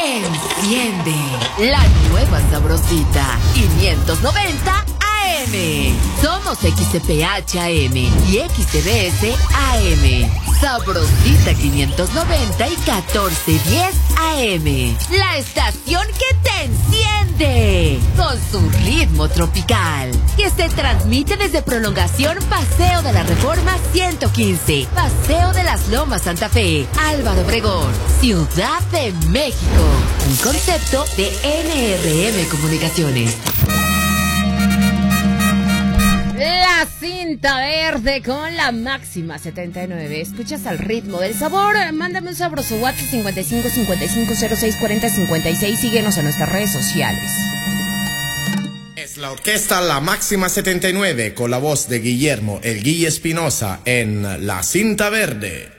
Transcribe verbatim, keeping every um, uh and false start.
Enciende la nueva sabrosita quinientos noventa A M. Somos X T P H A M y X T B S A M. Sabrosita quinientos noventa y catorce diez A M. La estación que te enciende con su ritmo tropical, que se transmite desde Prolongación Paseo de la Reforma ciento quince, Paseo de las Lomas Santa Fe, Álvaro Obregón, Ciudad de México. Un concepto de N R M Comunicaciones. La cinta verde con la máxima setenta y nueve. Escuchas al ritmo del sabor. Mándame un sabroso WhatsApp cincuenta y cinco cincuenta y cinco cero seis cuarenta cincuenta y seis. Síguenos en nuestras redes sociales. Es la orquesta La Máxima setenta y nueve con la voz de Guillermo El Guille Espinosa en La Cinta Verde.